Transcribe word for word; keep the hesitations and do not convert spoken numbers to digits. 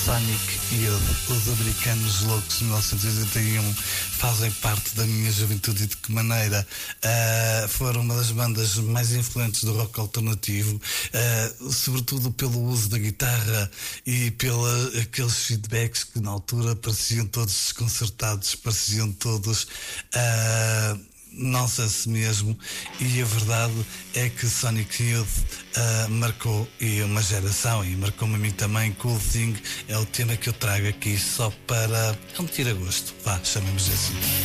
Sonic Youth, os americanos loucos de mil novecentos e oitenta e um, fazem parte da minha juventude e de que maneira. Uh, foram uma das bandas mais influentes do rock alternativo, uh, sobretudo pelo uso da guitarra e pelos aqueles feedbacks que na altura pareciam todos desconcertados, pareciam todos uh, nonsense mesmo, e a verdade é que Sonic Youth uh, marcou e uma geração, e marcou-me a mim também. Cool Thing é o tema que eu trago aqui só para é um tira-gosto, vá, chamemos assim.